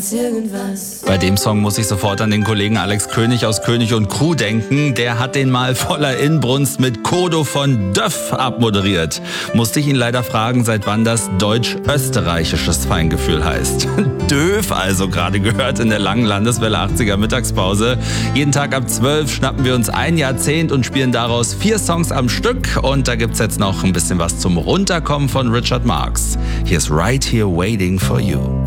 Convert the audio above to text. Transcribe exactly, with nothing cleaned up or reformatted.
irgendwas. Bei dem Song muss ich sofort an den Kollegen Alex König aus König und Crew denken. Der hat den mal voller Inbrunst mit Kodo von Döff abmoderiert. Musste ich ihn leider fragen, seit wann das deutsch-österreichisches Feingefühl heißt. Döf also gerade gehört in der langen Landeswelle achtziger Mittagspause. Jeden Tag ab zwölf schnappen wir uns ein Jahrzehnt und spielen daraus vier Songs am Stück. Und da gibt's jetzt noch ein bisschen was zum Runterkommen von Richard Marx. Hier ist Right Here Waiting for You.